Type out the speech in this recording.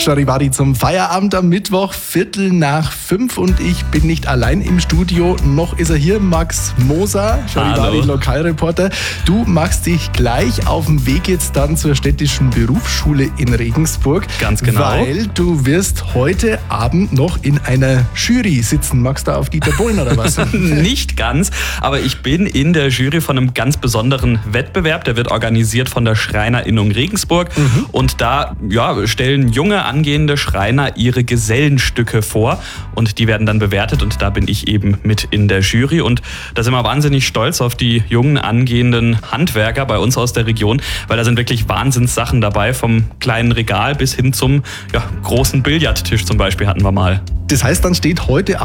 Charivari zum Feierabend am Mittwoch, 4:45 und ich bin nicht allein im Studio, noch ist er hier, Max Moser, Charivari Lokalreporter. Du machst dich gleich auf den Weg jetzt dann zur städtischen Berufsschule in Regensburg. Ganz genau. Weil du wirst heute Abend noch in einer Jury sitzen. Magst du auf Dieter Bohlen oder was? Nicht ganz, aber ich bin in der Jury von einem ganz besonderen Wettbewerb. Der wird organisiert von der Schreinerinnung Regensburg. Und da stellen junge angehende Schreiner ihre Gesellenstücke vor und die werden dann bewertet und da bin ich eben mit in der Jury und da sind wir wahnsinnig stolz auf die jungen angehenden Handwerker bei uns aus der Region, weil da sind wirklich Wahnsinnssachen dabei, vom kleinen Regal bis hin zum großen Billardtisch zum Beispiel hatten wir mal. Das heißt, dann steht heute